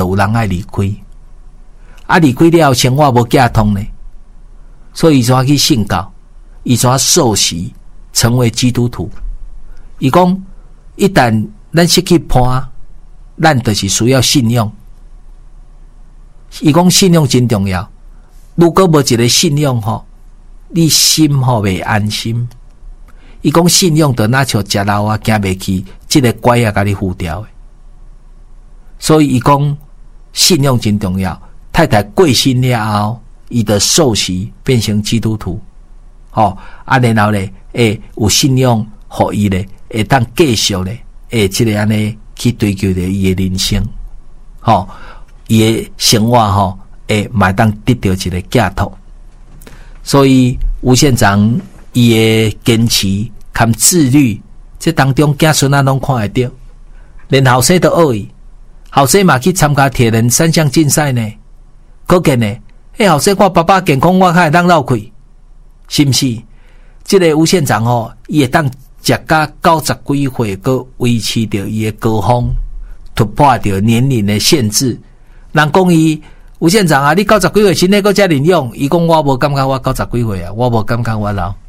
就有人爱离开。啊，离开了生活无寄通呢，所以伊怎去信教，伊怎受洗成为基督徒。伊讲，一旦咱失去伴，咱就是需要信用。伊讲信用真重要，如果无一个信用吼，你心吼袂安心。伊讲信用就那像食老啊，行袂去，这个拐啊，甲你付掉的。所以伊讲信用真重要。太太过身了后，伊的受洗变成基督徒，然后咧，有信用，互伊咧，会当继续咧，这个安尼去追求着伊的人生，伊的生活嘛当得到一个寄托。所以吴县长伊的坚持含自律，这当中子孙拢看会到，连后生都学伊，后生嘛去参加铁人三项竞赛呢。可见呢，后生看爸爸健康，我较会当绕开，是毋是？这个吴县长伊会当食到90几岁，佮维持着伊的高峰，突破着年龄的限制。人讲伊吴县长啊，你90几岁身体佮遮灵勇，伊讲我无感觉我90几岁啊，我无感觉我老。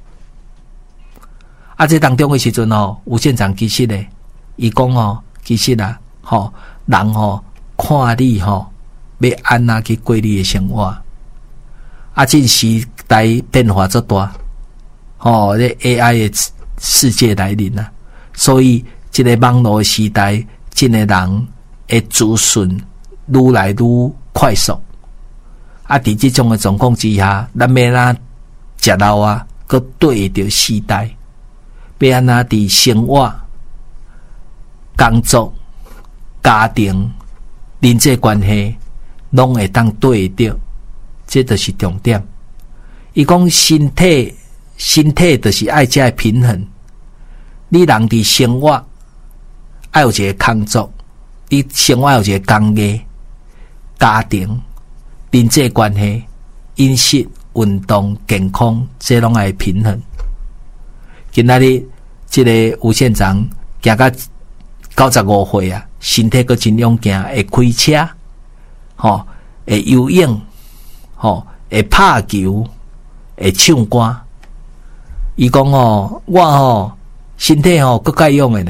啊，这当中的时阵吴县长其实呢，伊讲其实人看你要安那去过你的生活，这时代变化足大，这 AI 的世界来临啊，所以这个网络的时代，真的人的资讯愈来愈快速，在这种的状况之下，咱要哪食老啊，佮对着时代，要安那伫生活、工作、家庭、人际关系。拢会当对着，这就是重点。伊讲身体就是爱这平衡。你人伫生活爱有一个工作，你生活有一个工业、家庭、人际关系、饮食、运动、健康，这拢爱平衡。今仔日这个吴县长行到95岁啊，身体阁真勇行，会开车。会游泳，会拍球，会唱歌。伊讲我身体够够用的呢。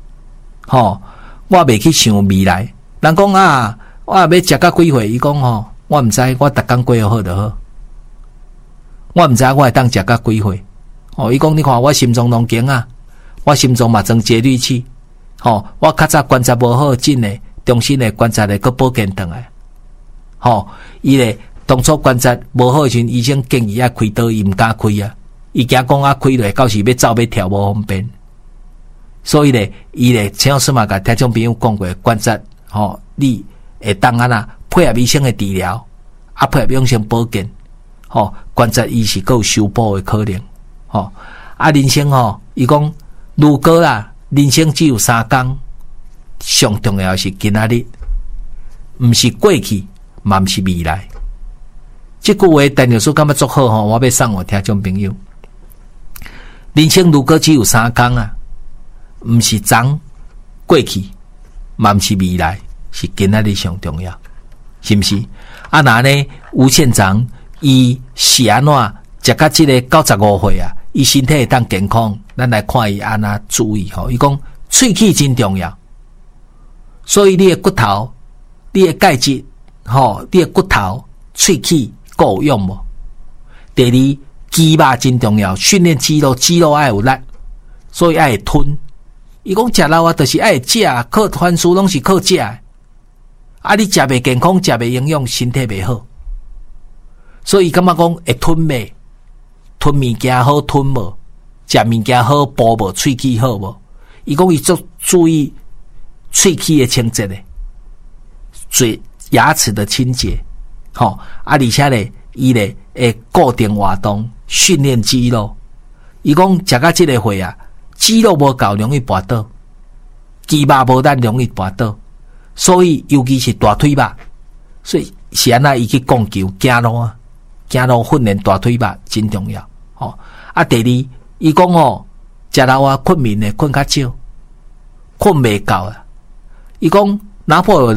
我袂去想未来。人讲啊，我要食到几岁？伊讲我毋知，我逐工过好就好。我毋知我会当食到几岁。伊讲你看我心脏拢惊啊，我心脏嘛装节律器。我较早观察无好，真的重新的观察的个保健转来。伊咧当初观察无好时，医生建议开刀，伊毋敢开啊。伊惊讲开落，到时要走要跳无方便。所以咧，伊咧陈老师嘛甲听众朋友讲过，观察你会当安那配合医生的治疗，配合养生保健，观察伊是够有修补的可能。人生伊讲如果人生只有3天，上重要是今仔日，毋是过去。嘛毋是未来，这句话陈老师感觉足好我要送我听众朋友。人生如果只有3天毋是昨过去，嘛毋是未来，是今仔日上重要，是毋是？那呢，吴县长伊是安怎食到这个95岁伊身体会当健康，咱来看伊安怎注意伊讲喙齿真重要，所以你的骨头、你的钙质。你的骨头、喙齿够有用无？第二，肌肉真重要，训练肌肉，肌肉爱有力，所以爱吞。伊讲食老就是爱食，靠番薯拢是靠食的。你食袂健康，食袂营养，身体袂好。所以感觉讲会吞袂？吞物件好吞无？食物件好补无？喙齿好无？伊讲伊足注意喙齿的清洁的，嘴。牙齿的清洁，而且咧，伊咧会固定活动，训练肌肉。伊讲食到这个岁肌肉无够容易跋倒，肌肉无咱容易跋倒，所以尤其是大腿肉，所以是安那伊去讲究走路训练大腿肉真重要。第二，伊讲食老困眠咧困较少，困袂够伊讲拿破仑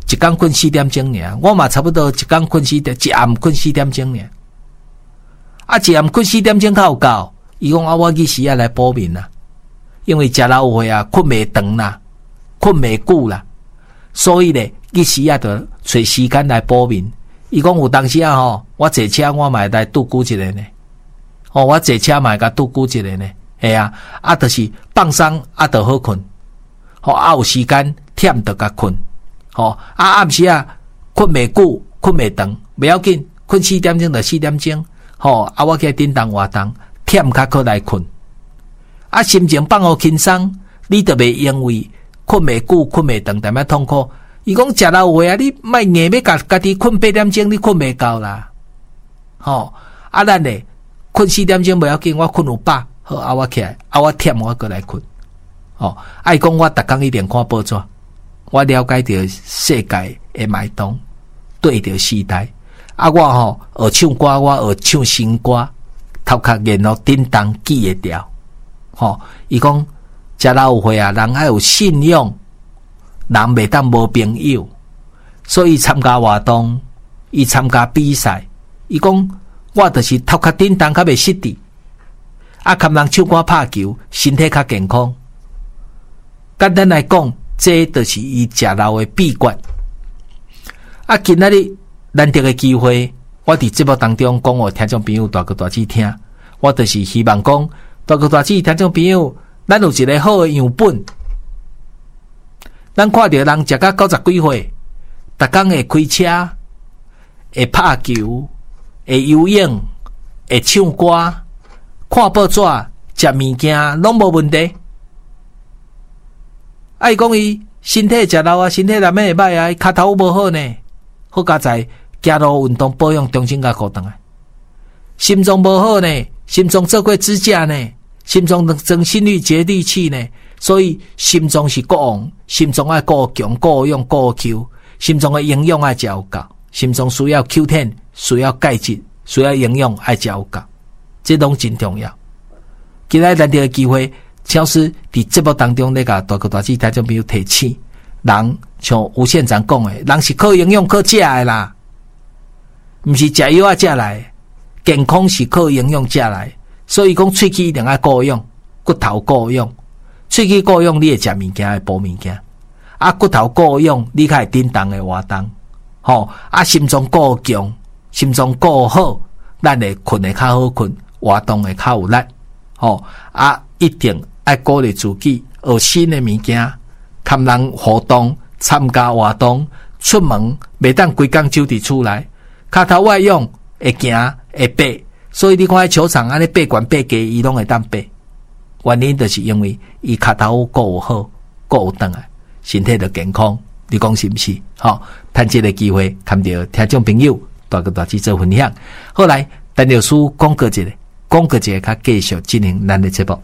一天困4点钟尔，我嘛差不多一天困4点，一暗困4点钟尔。啊，一暗困4点钟较有够，伊讲啊，我去时啊来补眠啦，因为食老有岁啊，困袂长啦，困袂久啦，所以咧，去时啊就找时间来补眠。伊讲有当时啊吼，我坐车我嘛会来拄久一个呢，我坐车嘛会甲拄久一个呢，系啊，啊，就是放松啊，就好困，啊有时间忝就甲困，暗时啊困袂久，困袂长，袂要紧，困4点钟就4点钟，我起来叮当活动，忝较可来困，心情放互轻松，你就袂因为困袂久，困袂长，但要痛苦。伊讲食老有岁啊，你莫硬要家己困8点钟，你困袂够啦。咱咧困4点钟袂要紧，我困有饱，好我起来，我忝我过来困。伊讲我逐工一定看报纸，我了解到世界的脉动，对着时代。我学唱歌，我学唱新歌，头壳然后叮当记会掉。伊讲食老有岁啊，人爱有信用。人袂当无朋友，所以参加活动，伊参加比赛，伊讲我就是头壳叮当较袂失智，看人唱歌拍球，身体较健康。简单来讲，这就是伊食老的秘诀。今仔日难得的机会，我伫节目当中讲互听众朋友大哥大姐听，我就是希望讲大哥大姐听众朋友，咱有一个好的样本。咱看到人食到90几岁，逐工会开车，会拍球，会游泳，会唱歌，看报纸，食物件，拢无问题。伊讲伊身体食老啊，身体内面会歹啊，骹头无好呢，好佳在走路运动保养，重新甲顾倒来。心脏无好呢，心脏做过支架呢，心脏增心率节律器呢。所以心脏是国王，心脏爱够强、够用、够 Q， 心脏的营养爱食有够，心脏需要 Q10， 需要钙质，需要营养爱食有够，这拢真重要。今仔难得的机会，超师伫节目当中咧甲大哥大姐听众朋友提醒，人像吴县长讲的，人是靠营养靠食的啦，毋是食药食来，健康是靠营养食来，所以讲喙齿一定爱顾用，骨头顾用。喙齿顾用，你会食物件，会补物件。骨头顾用，你较会叮当的活动。心脏顾强，心脏顾好，咱会困会较好困，活动会较有力。一定爱鼓励自己学新的物件，跟人互动，参加活动，出门袂当规工守伫厝内，骹头爱用，会行会爬。所以你看喺球场安尼爬悬爬低，伊拢会当爬。原因就是因为伊脚头顾有好，顾有转来，身体就健康。你讲是不是？趁这个机会，看到听众朋友大哥大姐做分享。后来，陈老师讲过一个，较继续进行咱的节目。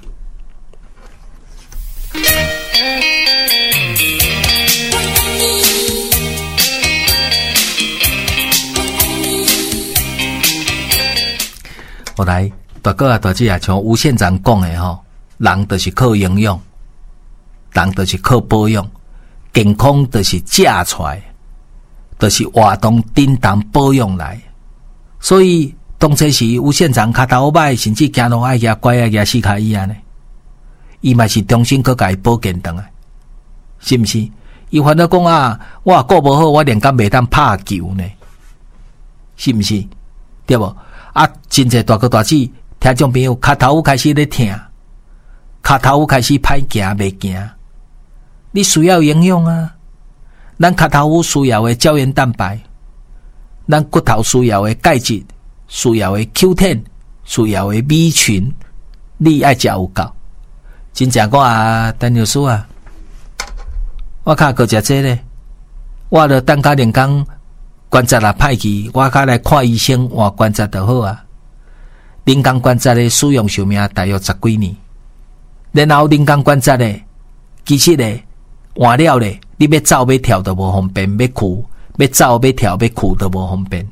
后来，大哥啊大姐啊，像吴县长讲的人就是靠营养，人就是靠保养，健康就是食出来，就是活动叮当保养来。所以当初时吴县长脚头歹，甚至行路爱举拐啊举4脚椅安尼，伊嘛是重新去甲伊保健当啊，是毋是？伊烦恼讲我顾无好，我连敢袂当拍球呢，是毋是？对无？真侪大哥大姐听众朋友脚头开始咧疼。脚头开始歹行袂行，你需要营养啊！咱脚头需要的胶原蛋白，咱骨头需要的钙质，需要的 Q10， 需要的 B 群，你爱食有够。真正讲陈老师我较个食这咧，我著等甲连工关节歹去，我较来看医生换关节就好啊。人工关节的使用寿命大约10几年。然后人工关节咧，其实咧换了咧，你要走要跳都无方便，要去要走要跳要去都无方便。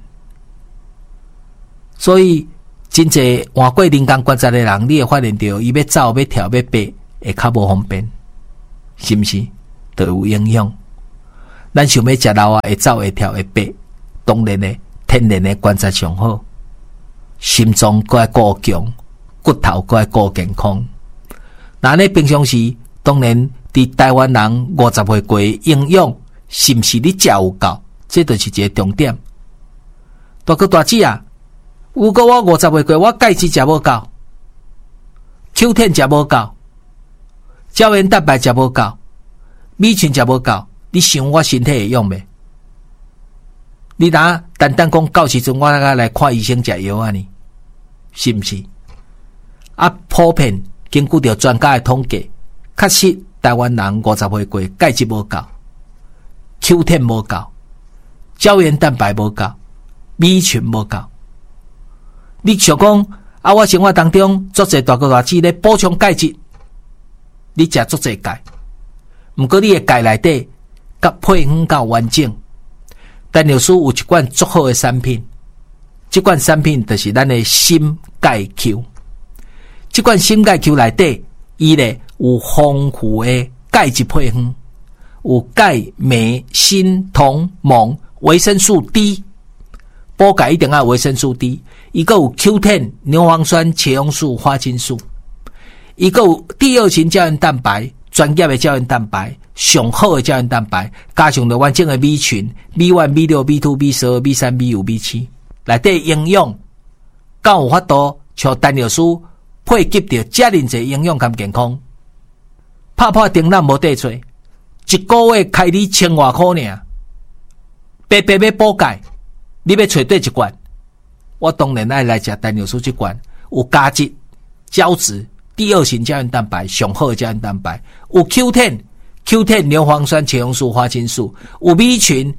所以真侪换过人工关节的人，你会发现到伊要走要跳要爬会较无方便，是毋是？都有影响。 咱想要食肉啊，会走会跳会爬，当然呢，天然的观察上好，心脏搁要够强，骨头搁要够健康。那呢平常时，当然伫台湾人50岁过的营养，是毋是你食有够？这就是一个重点。大哥大姐啊，如果我50岁过，我钙质食无够，Q10 食无够，胶原蛋白食无够，米群食无够，你想我身体会用未？你单单讲到时阵我来看医生食药啊呢？是毋是？啊，普遍根据着专家的统计，确实台湾人50岁过钙质无够，Q10 无够，胶原蛋白无够，米群无够。你想讲啊，我生活当中足侪大哥大姐咧补充钙质，你食足侪钙，毋过你的钙内底甲配方较完整。但有时有一款足好的产品，这款产品就是咱的心钙 Q。这款心钙 Q 内底，伊咧有丰富的钙质配方，有钙、镁、锌、铜、锰、维生素 D。补钙一定要维生素 D， 伊个有 Q10、牛磺酸、茄红素、花青素，伊个有第二型胶原蛋白，专业的胶原蛋白，上好的胶原蛋白，加上了完整的米群 B1、B2、B2、B12、B3、B5、B7，内底营养，敢有法度像陈老师配给着遮尔济营养跟健康，拍拍灯咱无得找，一个月开你1000多块尔，白白要补钙。你要找对一罐，我当然爱来食陈老师这罐，有胶质、胶质、第二型胶原蛋白，上好的胶原蛋白，有 Q10、牛磺酸、茄红素、花青素，有米群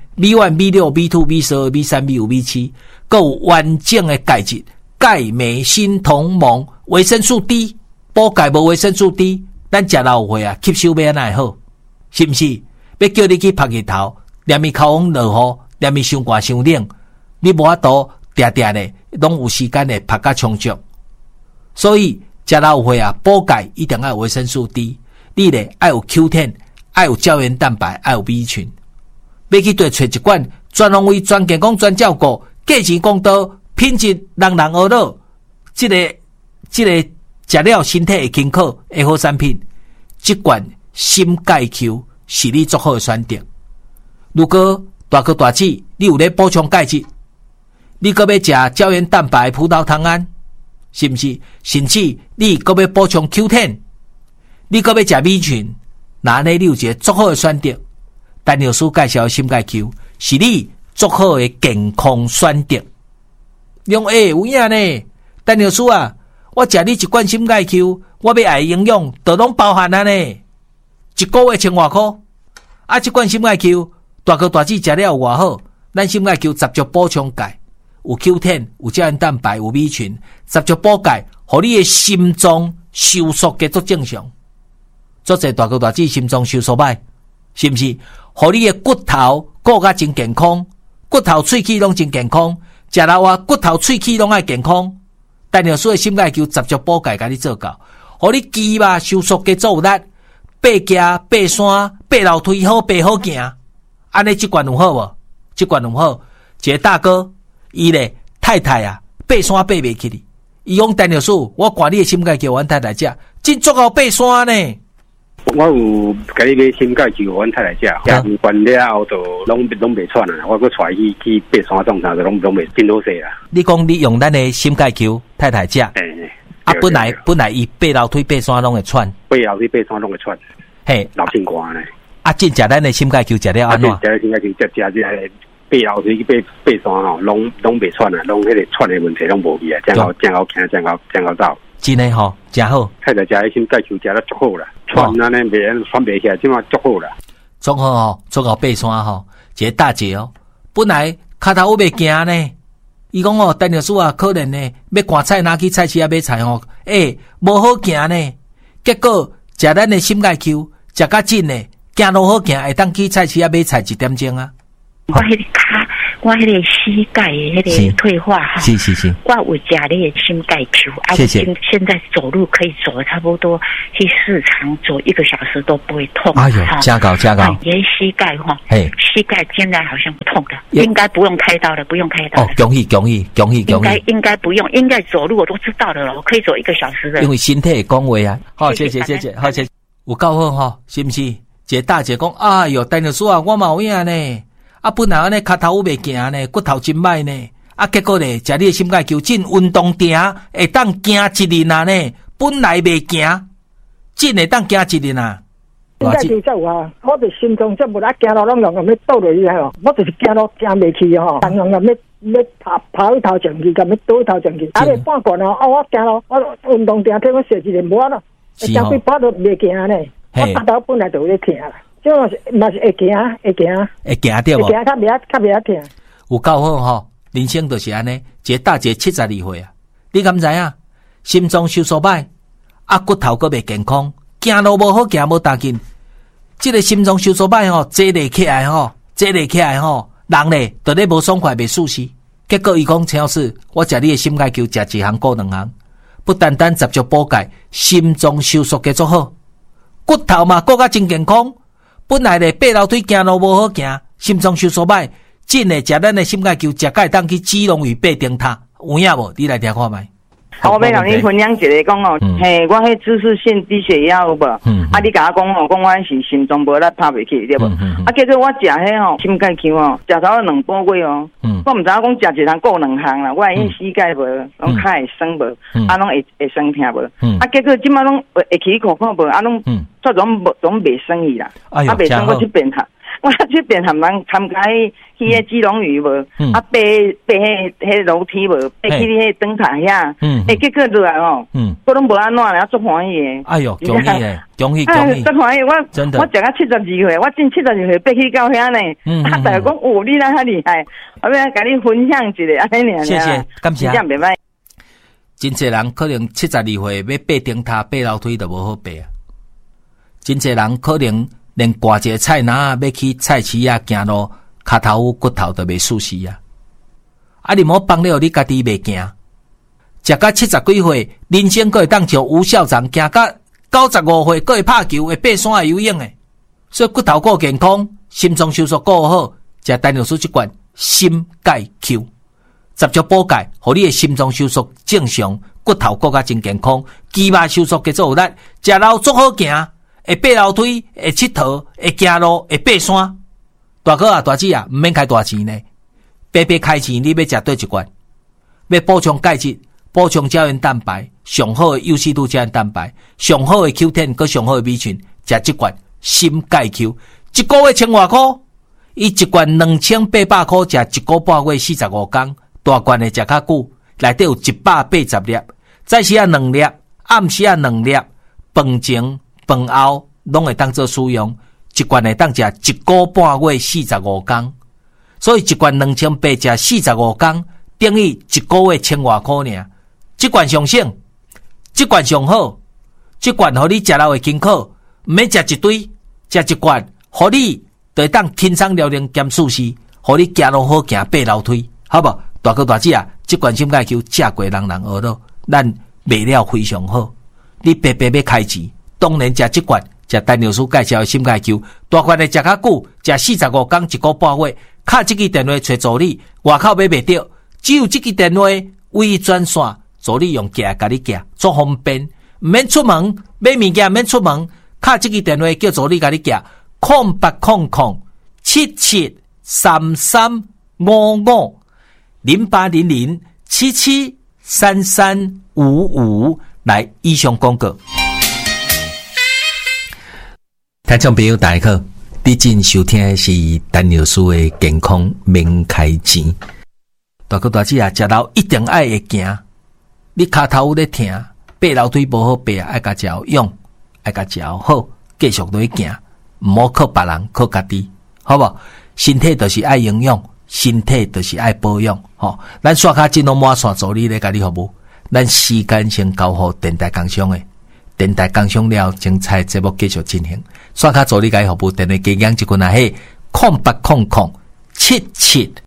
B1、B6、B2、B12、B3、B5、B7，还有完整的钙质，钙、镁、锌、铜、锰、维生素 D， 补钙无维生素 D， 咱食老岁啊，吸收要安怎好？是不是？要叫你去晒日头，连伊口风落雨，连伊伤寒伤冷。你无法度定定的，拢有时间的拍甲充足，所以食老岁啊，补钙一定要有维生素 D， 你咧爱有 Q10， 爱有胶原蛋白，爱有 B 群，要去对找一罐专门为全健康专照顾，价钱公道，品质人人学乐，这个食了身体会轻巧的好产品，这罐心钙 Q 是你最好的选择。如果大哥大姐你有咧补充钙质，你搁要食胶原蛋白葡萄糖胺，是不是？甚至你搁要补充 Q10， 你搁要食米群，那呢你有一个足好的选择。陈老师介绍的心钙 Q 是你足好的健康选择。用有影呢，陈老师啊，我食你一罐心钙 Q， 我要爱营养都拢包含啊呢，一个月1000多块。啊，这罐心钙 Q 大哥大姐食了有偌好，咱心钙 Q 十足补充钙。有 Q10， 有胶原蛋白，有米群，十足补钙，互你的心脏收缩继续正常。足侪大哥大姐心脏收缩歹，是不是？互你的骨头顾甲真健康，骨头喙齿拢真健康，食老啊骨头喙齿拢爱健康。陈老师的心钙 Q 十足补钙，甲你做到，互你肌肉收缩继续有力，爬架、爬山、爬楼梯好，爬好行。安尼这罐有好无？这罐有好，一个大哥。伊咧太太啊，爬山爬袂起哩。伊讲陈老师，我赶你的心钙叫阮太太食，真足够爬山呢。 我有甲你买心钙叫阮太太食，食完了后就拢袂喘啊。我搁带伊去爬山种啥，就拢袂真好势啦。 你讲你用咱的心钙球太太食，本来伊爬楼梯爬山拢会喘， 爬楼梯爬山拢会喘， 嘿， 老心寒呢。 真食咱的心钙球食了安怎？ 食心钙球食爬楼梯去爬山吼，拢袂喘啊，拢迄个喘的问题拢无去啊，正好行，正好走。 真诶吼，真好。 太太食迄心钙球食得足好啦，喘安尼袂喘袂起来，即马足好啦。 足好吼，足够爬山吼，一个大姐哦，本来骹头有袂行呢，伊讲哦，陈老师啊，可能呢要赶菜拿去菜市啊买菜吼，无好行呢，结果食咱的心钙球，食甲真呢，行路好行，会当去菜市啊买菜1点钟啊。 我迄个骹，我迄个膝盖的迄个退化哈， 是， 我有食你的心钙球， 谢谢。 现在走路可以走差不多去市场走1个小时都不会痛。 哎呦，加高！ 你的膝盖哈，膝盖现在好像不痛的，应该不用开刀了，不用开刀了。 哦，恭喜！ 应该不用，应该走路我都知道的了，我可以走1个小时的。 因为身体讲话啊，好，谢谢，好，谢谢，有够好哈，是不是？一个大姐讲，哎呦，陈律师啊，我嘛有影呢。本来安尼脚头袂行呢，骨头真歹呢。结果咧，食你的心钙球进运动定会当行一日啊呢，本来袂行，真会当行一日啊。 心钙球才有啊，我就心脏这无啦，行路拢用要倒落去吼，我就是行路行袂去吼，常常要跑一头上去，咁要倒一头上去，啊，半罐哦，我行路我运动定替我设一个无啊咯，行几跑都袂行呢，我脚头本来就有咧疼啦。这嘛是会行对无？会行较袂疼。 有够好吼，人生就是安尼。一个大姐72岁啊，你敢知影？心脏收缩歹，骨头阁袂健康，行路无好行无大劲。这个心脏收缩歹吼，坐立起来吼，人咧就咧无爽快袂舒适。结果伊讲陈老师，我食你的心钙球，食一项过2项，不单单十足补钙，心脏收缩继续好，骨头嘛阁较真健康。本来咧爬楼梯行路无好行，心脏收缩歹，真诶食咱诶心钙球，食甲会当去基隆屿爬顶塔，有影无？你来听看觅。 我要甲你分享一个讲哦，嘿，我迄姿势性低血压有无？你甲我讲哦，讲我是心脏无力拍袂起，对无？结果我食迄吼心钙球哦，食差2个月哦，我毋知影讲食一项过2项啦，我因膝盖无，拢较会酸无，拢会酸疼无，结果即摆拢会起苦苦无，拢做拢袂酸去啦，袂酸我去变下。我去变含人参加去迄基隆屿无，爬迄楼梯无，爬去迄灯塔遐，结果落来哦，我拢无安怎啦，足欢喜诶。 哎哟，恭喜诶，恭喜！ 足欢喜，我食到72岁，我真72岁爬去到遐呢。大家讲哦，你哪遐厉害？我要甲你分享一个安尼尔。 谢谢，感谢。 这样袂歹。 真侪人可能72岁要爬顶塔、爬楼梯都无好爬啊。真侪人可能。连挂一个菜篮要去菜市啊行路，脚头骨头都袂舒适啊！你莫帮了你家己袂行，食到70几岁，人生阁会当像吴校长行到95岁，阁会拍球，会爬山会游泳诶。所以骨头够健康，心脏收缩够好，食陈律师这罐心钙球，10足补钙，互你诶心脏收缩正常，骨头更加真健康，肌肉收缩继续有力，食老足好行。会爬楼梯，会佚佗，会行路，会爬山。大哥啊，大姐啊，毋免开大钱呢，白开钱，你要食对一罐？要补充钙质，补充胶原蛋白，上好的优质度胶原蛋白，上好的 Q10， 佮上好的 B 群，食一罐心钙 Q， 一个月1000多块，伊一罐2800块，食1个半月45天，大罐的食较久，内底有180粒，早时啊2粒，暗时啊2粒，饭前。饭后拢会当做使用，一罐会当食1个半月45天，所以一罐2800食45天，等于一个月1000多块尔。这罐上省，这罐上好，这罐互你食了会轻巧，毋免食一堆，食一罐，互你就会当轻松了能兼舒适，互你行路好行爬楼梯，好无？大哥大姐啊，这罐心钙球食过人学咯，咱卖了非常好，你白白要开钱。当然食这罐，食陈律师介绍的心钙球，大罐的食较久，食45天1个半月。卡这支电话找助理，外口买袂到，只有这支电话唯专线，助理用寄甲你寄，足方便，唔免出门买物件，免出门。卡这支电话叫助理甲你寄，0800773355 0800773355。来，以上广告。听众朋友大家好，你正收听的是陈律师的健康免开钱。大哥大姐啊，食老一定爱会行，你脚头有咧疼，爬楼梯无好爬，爱甲食用，爱甲食好，继续落去行，毋好靠别人，靠家己，好无？身体就是爱营养，身体就是爱保养，吼。咱刷卡进拢满线助理咧，甲你服务，咱时间先交互电台工商的。电台工商了，精彩节目继续进行。刷卡助理甲服务，电话加减一群啊，嘿 77